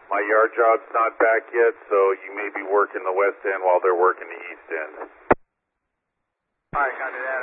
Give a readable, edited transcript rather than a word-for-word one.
My yard job's not back yet, so you may be working the west end while they're working the east end. Alright, got it.